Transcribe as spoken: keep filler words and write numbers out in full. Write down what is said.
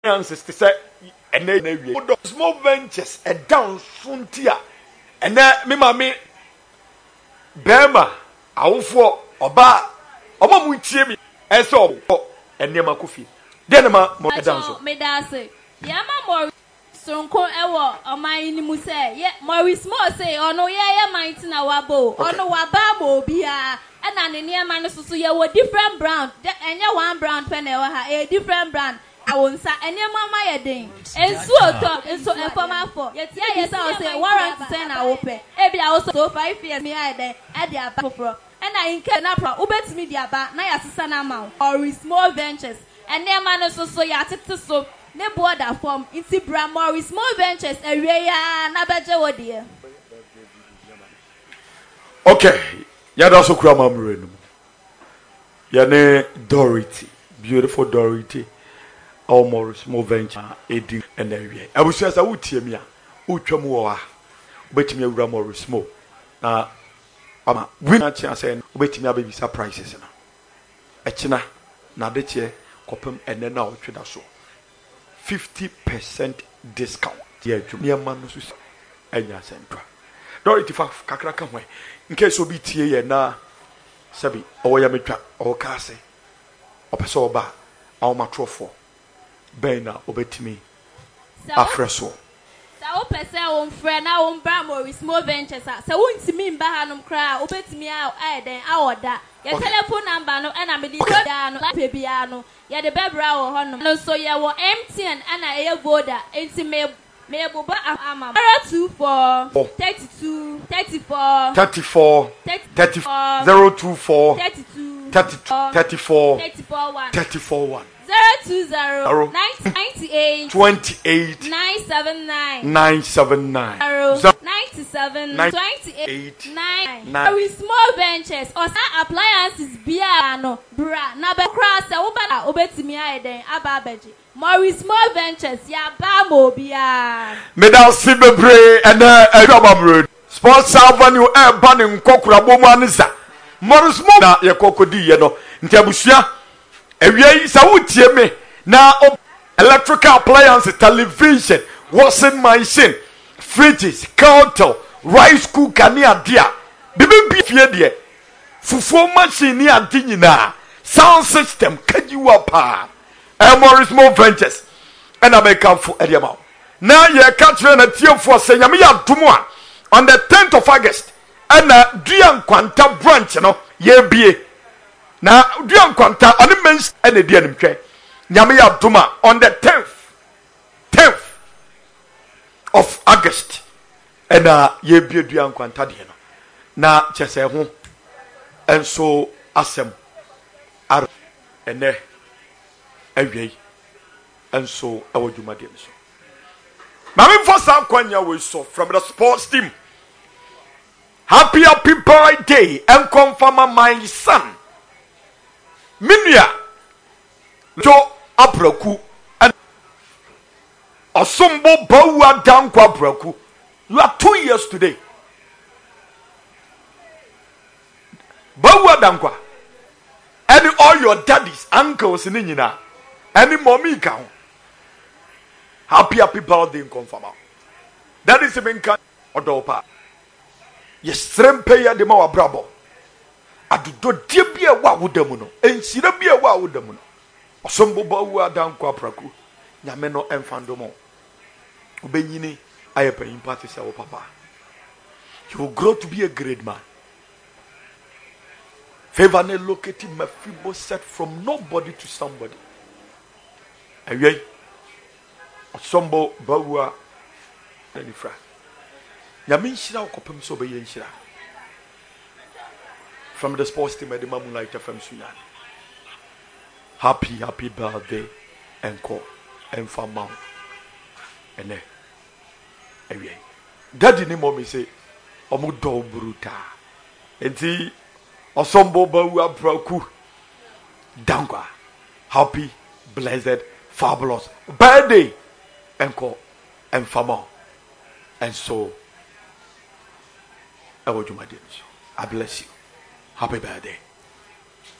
Alliances to say, and then small ventures and down frontier. And then me mammy Bema, our for Oba, Oba Muchimi, and so, and near Makufi. Then ma more dance. Me dance. Yama more sonko ewo o man ni mu say, yeah, Maurice Moore say, oh no, yeah, yeah, mine na wabo, oh no, wabamo bia. And then near man so yeah, what different brand, and yeah, one brand pen, a different brand. I won't say any mama your ding. And so and so a former for yet yes I say warrant to send I open. Maybe I also so five years me I there at their back for and I in Canapa ubet media back na assistant amount or small ventures and their man so so ya to so ne border form into Bramore small ventures a rare na beje wo dear. Okay, yada also krama mrenu. Yane Dorothy, beautiful Dorothy. All more small venture, edu and area. I was just a wood tear me, Uchamoa, bet me a more small. Now, I'm winner chance and wait me a baby surprises. A china, now the chair, copum, and then now to so fifty percent discount. Dear Jumia Manus and Yasentra. Dorothy Faf Kakrakamway, in case of B T A na Sabi, or Yamitra, or Cassie, or Pasoba, or Matrofo. Bena obetimi afreso sa o pese o mfre na o mbra mo small ventures sa wontimi mba hanom kra obetimi a e den awoda your telephone number no na me di da no pe bia no ye de bebra wo honom no so ye wo M T N na e voda enti me me boba ama zero two four thirty-two thirty-four thirty-four thirty-four zero two four thirty-two thirty-four thirty-four one zero two zero ninety-eight twenty-eight nine seven nine nine seven nine ninety-seven twenty-eight nine. Very small ventures or some appliances bia no bra na be cross e wo ba na obetimi ayeden ababeji. More small ventures ya ba mo bia. Medal Sibebre and Edwabam Road. Sports Avenue air banning kokura bomu anisa. More small na ye kokodi ye no. Ntiabusua ewie sa wutie me na electrical appliances, television, washing machine, fridges, kettle, rice cooker ni adia. Bibi bi fie de. Fufuo machine ni adi nyina. Sound system kajiwa pa. Emory Small Ventures. And I make up for Ediama. Now you catch me a tear for saying Yamia Dumua on the tenth of August. And a Dian Quanta branch, you know, ye be. Now, Dian Quanta, on the men's and the Dian K. Yamia Duma on the tenth, tenth of August. And uh, ye be Dian Quanta, you know. Now, just a home. And so, Assem. And there. Away and so I will do my dear. Mammy for some Quanya we saw from the sports team. Happy happy birthday and confirm my son. Minya Joe Abraku and Osumbo Bawa Dankwa Braku. You are two years today. Bawa Dankwa. And all your daddies, uncles in Nina. Any mommy count. Happy happy birthday in confirm. That is the main kind of dopa. Yes, strempe ya de ma brabo. Adu do die bia wa wodamuno. Ensira bia wa wodamuno. Osombo ba wa dan kwa praku. Nyame no emfandomo. Ubenyini ayepa impact se wo papa. You will grow to be a great man. Favor ne located Mephibosheth from nobody to somebody. Away, Osombo Bawa and Fra. Yamin Shira Kopem so be Shira. From the sports team at the Mamulaita from Sudan. Happy, happy birthday and call and farm mount. And then, away. Daddy ni mommy say, Omudo Bruta. And see, Osombo Bawa Braku. Dangwa. Happy, blessed, fabulous birthday and call and farmer. And so I will do my dear. I bless you. Happy birthday.